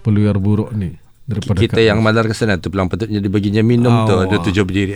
peluar buruk ni daripada kita yang malar ke sana tu pulang patutnya dibaginya minum tu ada 7 berdiri.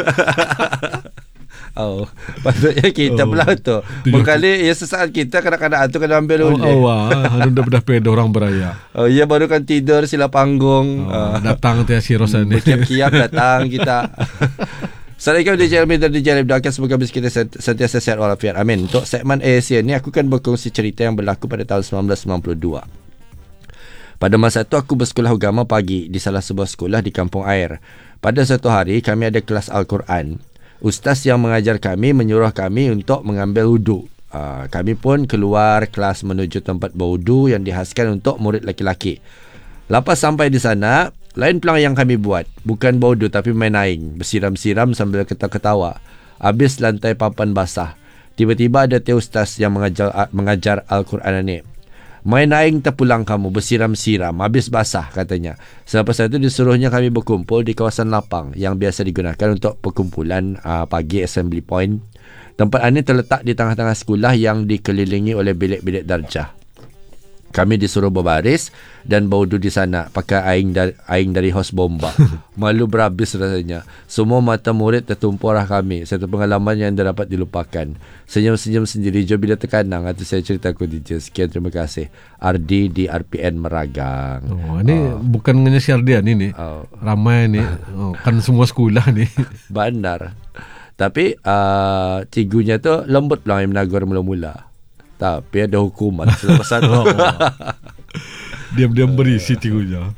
Patutnya kita pula tu berkali ya sesaat kita kadang-kadang tu kena ambil oleh. Dah peda orang beraya. Ya baru kan tidur sila panggung. Datang tu si Rosan ni. Kiap-kiap datang kita. Assalamualaikum DJ Almin dan DJ Alif. Doakan semoga kita sentiasa sehat walafiat. Amin. Untuk segmen ASN ni aku akan berkongsi cerita yang berlaku pada tahun 1992. Pada masa itu aku bersekolah agama pagi di salah sebuah sekolah di Kampung Air. Pada satu hari kami ada kelas Al-Quran. Ustaz yang mengajar kami menyuruh kami untuk mengambil wuduk. Kami pun keluar kelas menuju tempat berwuduk yang dihaskan untuk murid lelaki-lelaki. Lepas sampai di sana, lain pelang yang kami buat. Bukan berwuduk tapi main aing. Bersiram-siram sambil ketawa-ketawa. Habis lantai papan basah. Tiba-tiba ada ustaz yang mengajar Al-Quran ni. Main aing terpulang kamu, bersiram-siram, habis basah katanya. Selepas itu disuruhnya kami berkumpul di kawasan lapang yang biasa digunakan untuk perkumpulan pagi assembly point. Tempat ini terletak di tengah-tengah sekolah yang dikelilingi oleh bilik-bilik darjah. Kami disuruh berbaris dan berwudu di sana pakai aing dari hos bomba. Malu berhabis rasanya. Semua mata murid tertumpu arah kami. Satu pengalaman yang tidak dapat dilupakan. Senyum-senyum sendiri jo bila terkanang. Itu saya cerita ke DJ. Sekian, terima kasih. Ardi di RPN Meragang. Ini bukan hanya si Ardian ini. Ramai ni. Kan semua sekolah ni. Bandar. Tapi cigunya tu lembut pula yang menagur mula-mula. Tapi ada hukuman selepas satu. Diam-diam berisi tigunya.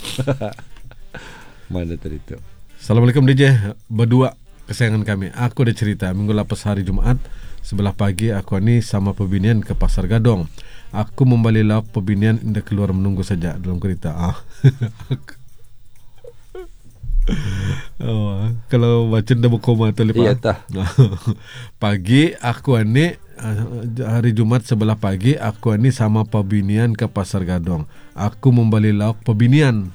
Mana tadi tu? Assalamualaikum DJ. Berdua kesayangan kami. Aku ada cerita. Minggu lepas hari Jumaat sebelah pagi aku ni sama pebinian ke Pasar Gadong. Aku membeli lauk pebinian indah keluar menunggu saja dalam kereta. Kalau baca dah berkoma tu lepas. Iya tah. Pagi aku ni hari Jumat sebelah pagi aku ni sama pebinian ke Pasar Gadong. Aku membeli lauk pebinian.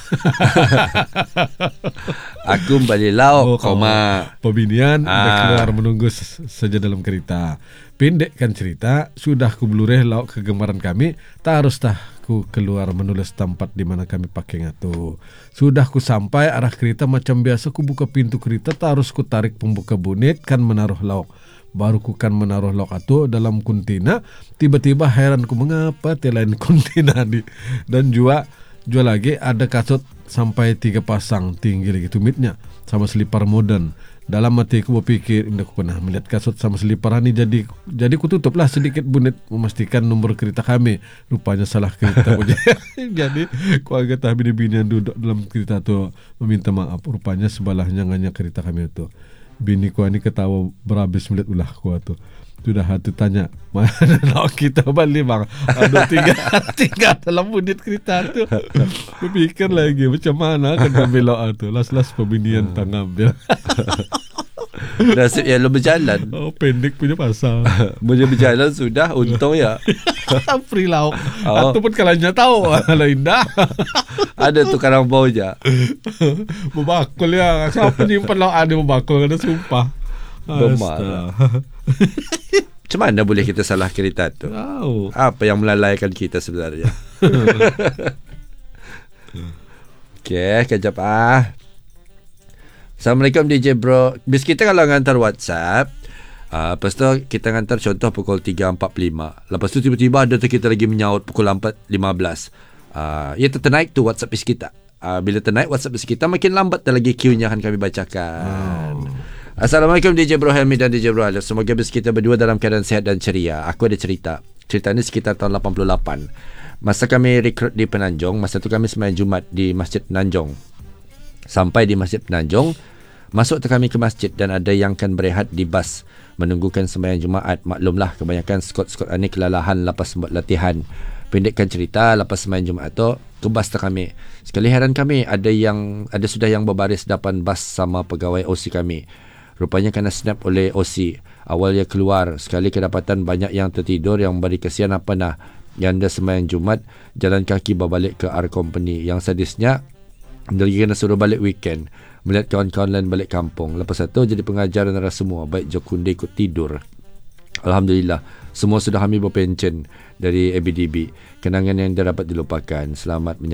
Aku membeli lauk pebinian dah keluar menunggu saja dalam kereta. Pendekkan cerita, sudah ku blureh lauk kegemaran kami, tak harus ku keluar menulis tempat di mana kami pakai ngatu. Sudah ku sampai arah kereta macam biasa, ku buka pintu kereta, tak harus ku tarik pembuka bonnet kan menaruh lauk. Baru ku kan menaruh lauk itu dalam kontainer, tiba-tiba heran ku mengapa lain kontainer ni. Dan jual lagi ada kasut sampai 3 pasang tinggi lagi tumitnya sama selipar modern. Dalam hati aku berpikir, indah aku pernah melihat kasut sama selipar ni, jadi ku tutuplah sedikit bonnet memastikan nombor kereta kami. Rupanya salah kereta. Jadi ku agak tak bini-bini yang duduk dalam kereta tu meminta maaf. Rupanya sebelahnya hanya kereta kami itu. Bini ku ni ketawa berhabis melihat ulah ku tu. Sudah hati tanya, mana lauk kita balik bang? Ada tiga dalam bonnet kereta tu. Berfikir lagi macam mana akan ambil lauk tu. Las-las pembinian tak ngambil. Nasib yang lo berjalan. Pendek punya pasal. Boleh berjalan sudah, untung ya. Free lauk. Ataupun kalanya tahu kalau indah. Ada tu karang bau je. Membakul ya. Siapa nyimpan lauk ada membakul, kena sumpah. Bermarah. Macam mana boleh kita salah kereta tu? Apa yang melalaikan kita sebenarnya? Okey, kejap Assalamualaikum DJ bro. Bis kita kalau hantar WhatsApp, lepas tu kita hantar contoh pukul 3.45. Lepas tu tiba-tiba ada tu kita lagi menyaut pukul 4.15. Ya ternaik tu WhatsApp bis kita. Bila ternaik WhatsApp bis kita, makin lambat dah lagi queue-nya akan kami bacakan. Assalamualaikum DJ Bro Helmi dan DJ Bro Alif. Semoga bis kita berdua dalam keadaan sihat dan ceria. Aku ada cerita. Cerita ni sekitar tahun 88. Masa kami rekrut di Penanjung, masa tu kami sembahyang Jumat di Masjid Penanjung. Sampai di Masjid Penanjung, masuk tu kami ke masjid dan ada yang kan berehat di bas menunggukan sembahyang Jumaat. Maklumlah kebanyakan skot-skot ni kelelahan lepas buat latihan. Pendekkan cerita, lepas sembahyang Jumaat tu ke bas tu kami. Sekali heran kami, ada sudah yang berbaris depan bas sama pegawai OC kami. Rupanya kena snap oleh OC. Awalnya keluar. Sekali kedapatan banyak yang tertidur yang beri kesian apa nah. Yang dah sembahyang Jumat jalan kaki berbalik ke R Company. Yang sadisnya dia lagi kena suruh balik weekend. Melihat kawan-kawan lain balik kampung. Lepas itu jadi pengajar dan semua. Baik Jokunde ikut tidur. Alhamdulillah. Semua sudah kami berpencen dari ABDB. Kenangan yang dah dapat dilupakan. Selamat